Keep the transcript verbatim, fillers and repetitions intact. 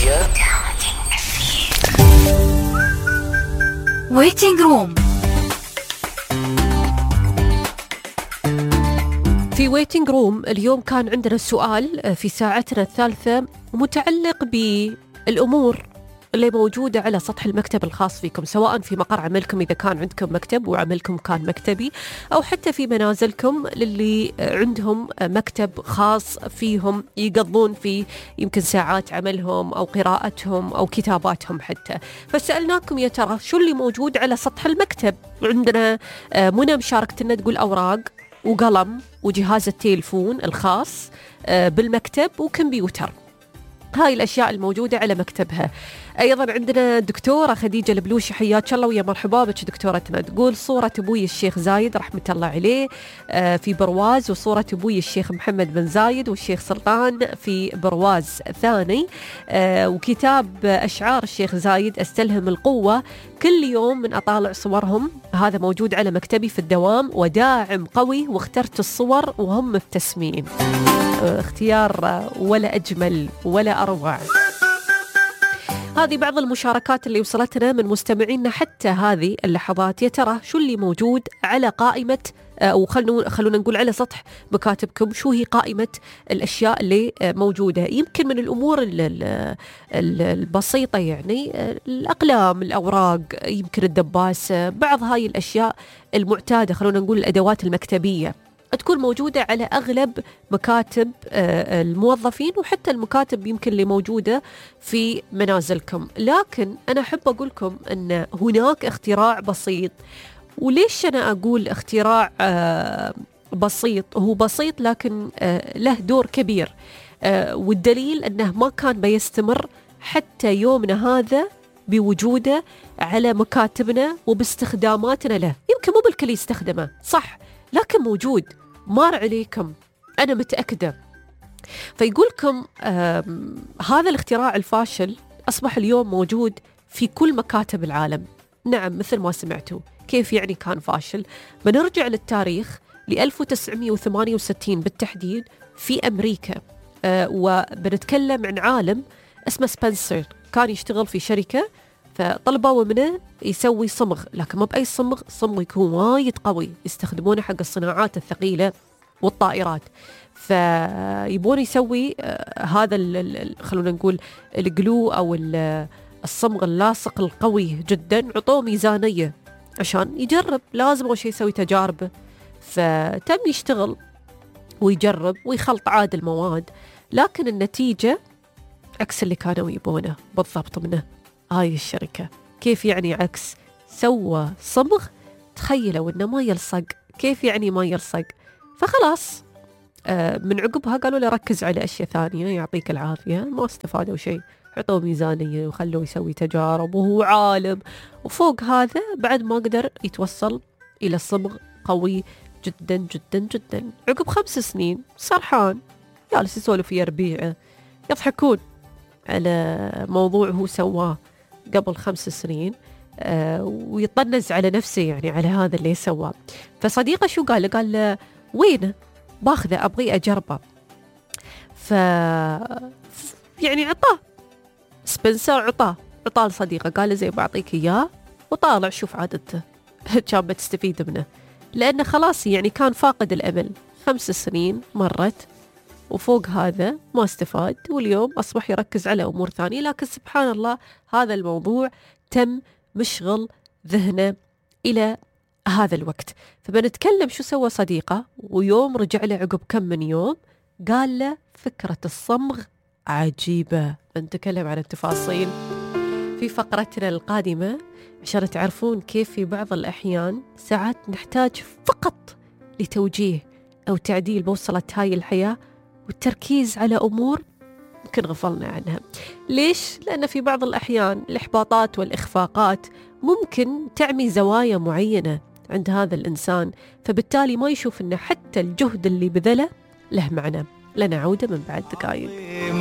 الصباحية ويتنج روم. في ويتنج روم اليوم كان عندنا سؤال في ساعتنا الثالثة متعلق بالأمور اللي موجودة على سطح المكتب الخاص فيكم، سواء في مقر عملكم إذا كان عندكم مكتب وعملكم كان مكتبي، أو حتى في منازلكم للي عندهم مكتب خاص فيهم يقضون فيه يمكن ساعات عملهم أو قراءتهم أو كتاباتهم حتى. فسألناكم يا ترى شو اللي موجود على سطح المكتب؟ عندنا منى مشاركتنا تقول أوراق وقلم وجهاز التليفون الخاص بالمكتب وكمبيوتر، هاي الأشياء الموجودة على مكتبها. أيضا عندنا دكتورة خديجة البلوشي، حياك الله ويا مرحبا بك دكتورتنا، تقول صورة أبوي الشيخ زايد رحمة الله عليه في برواز، وصورة أبوي الشيخ محمد بن زايد والشيخ سلطان في برواز ثاني، وكتاب أشعار الشيخ زايد أستلهم القوة، كل يوم من أطالع صورهم، هذا موجود على مكتبي في الدوام وداعم قوي، واخترت الصور وهم مبتسمين. اختيار ولا أجمل ولا أروع. هذه بعض المشاركات اللي وصلتنا من مستمعينا حتى هذه اللحظات. يا ترى شو اللي موجود على قائمة، أو خلونا خلونا نقول على سطح مكاتبكم، شو هي قائمة الأشياء اللي موجودة؟ يمكن من الأمور البسيطة يعني الأقلام، الأوراق، يمكن الدباسة، بعض هاي الأشياء المعتادة، خلونا نقول الأدوات المكتبية تكون موجودة على أغلب مكاتب الموظفين، وحتى المكاتب يمكن اللي موجودة في منازلكم. لكن أنا أحب أقول لكم أن هناك اختراع بسيط. وليش أنا أقول اختراع بسيط؟ هو بسيط لكن له دور كبير، والدليل أنه ما كان بيستمر حتى يومنا هذا بوجوده على مكاتبنا وباستخداماتنا له. يمكن مو بالكل يستخدمه صح، لكن موجود، مار عليكم أنا متأكدة. فيقولكم هذا الاختراع الفاشل أصبح اليوم موجود في كل مكاتب العالم. نعم، مثل ما سمعتوا. كيف يعني كان فاشل؟ بنرجع للتاريخ ل ألف وتسعمية وثمانية وستين بالتحديد في أمريكا، أه وبنتكلم عن عالم اسمه سبنسر، كان يشتغل في شركة، فطلبوا منه يسوي صمغ، لكن ما بأي صمغ، صمغ يكون وايد قوي يستخدمونه حق الصناعات الثقيلة والطائرات. فيبون يسوي آه هذا خلونا نقول الجلو أو الصمغ اللاصق القوي جدا. عطوه ميزانية عشان يجرب، لازم أول شيء يسوي تجاربه. فتم يشتغل ويجرب ويخلط عاد المواد، لكن النتيجة عكس اللي كانوا يبونه بالضبط منه هاي الشركة. كيف يعني عكس؟ سوى صمغ تخيلوا إنه ما يلصق. كيف يعني ما يلصق؟ فخلاص آه من عقبها قالوا له ركز على أشياء ثانية، يعطيك العافية. ما استفادوا شيء، عطوه ميزانية وخلوه يسوي تجارب وهو عالم، وفوق هذا بعد ما قدر يتوصل إلى صمغ قوي جدا جدا جدا. عقب خمس سنين سرحان جالس يسولف ويا ربيعه، يضحكون على موضوع هو سواه قبل خمس سنين، آه ويطنز على نفسه يعني على هذا اللي سواه. فصديقه شو قال له؟ قال له وينه؟ باخذه أبغي أجربه. ف يعني عطاه سبنسر، عطاه عطاه لصديقه، قال له زي بعطيك إياه وطالع شوف عادته كان بتستفيد منه، لأنه خلاص يعني كان فاقد الأمل. خمس سنين مرت وفوق هذا ما استفاد، واليوم أصبح يركز على أمور ثانية. لكن سبحان الله هذا الموضوع تم مشغل ذهنه إلى هذا الوقت. فبنتكلم شو سوى صديقه، ويوم رجع له عقب كم من يوم قال له فكرة الصمغ عجيبة. بنتكلم عن التفاصيل في فقرتنا القادمة عشان تعرفون كيف في بعض الأحيان ساعات نحتاج فقط لتوجيه أو تعديل بوصلة هاي الحياة، والتركيز على أمور يمكن غفلنا عنها. ليش؟ لأن في بعض الأحيان الإحباطات والإخفاقات ممكن تعمي زوايا معينة عند هذا الإنسان، فبالتالي ما يشوف أن حتى الجهد اللي بذله له معنى. لنا عودة من بعد دقائق.